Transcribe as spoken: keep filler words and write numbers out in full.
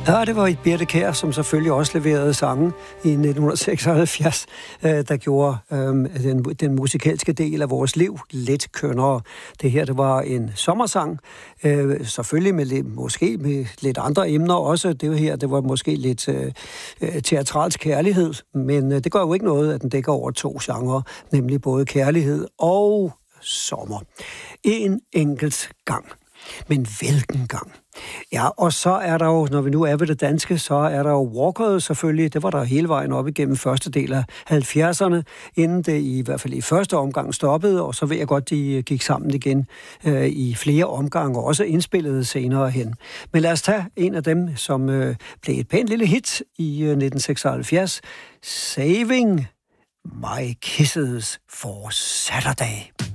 Ja, det var Birthe Kjær, som selvfølgelig også leverede sange i nitten seksoghalvfjerds, øh, der gjorde øh, den, den musikalske del af vores liv lidt kønnere. Det her, det var en sommersang, øh, selvfølgelig med lidt, måske med lidt andre emner også. Det her, det var måske lidt øh, teatralsk kærlighed, men øh, det gør jo ikke noget, at den dækker over to genrer, nemlig både kærlighed og sommer. En enkelt gang. Men hvilken gang? Ja, og så er der jo, når vi nu er ved det danske, så er der jo Walkers selvfølgelig. Det var der hele vejen op igennem første del af halvfjerdserne, inden det i hvert fald i første omgang stoppede, og så ved jeg godt, de gik sammen igen øh, i flere omgange, og også indspillede senere hen. Men lad os tage en af dem, som øh, blev et pænt lille hit i øh, nitten seksoghalvfjerds. Saving My Kisses for Saturday.